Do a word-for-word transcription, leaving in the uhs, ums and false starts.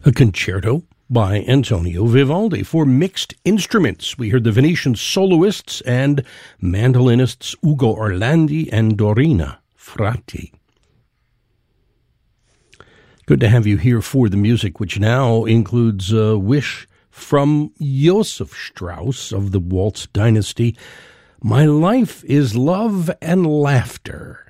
A concerto by Antonio Vivaldi for mixed instruments. We heard the Venetian soloists and mandolinists Ugo Orlandi and Dorina Frati. Good to have you here for the music, which now includes a wish from Joseph Strauss of the Waltz dynasty. My life is love and laughter.